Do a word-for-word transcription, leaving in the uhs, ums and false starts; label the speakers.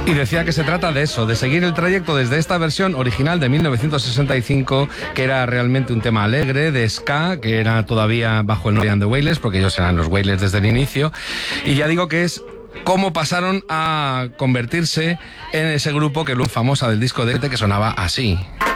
Speaker 1: Y decía que se trata de eso, de seguir el trayecto desde esta versión original de mil novecientos sesenta y cinco, que era realmente un tema alegre, de ska, que era todavía bajo el nombre de The Wailers, porque ellos eran los Wailers desde el inicio, y ya digo que es cómo pasaron a convertirse en ese grupo que luego famosa del disco de que sonaba así.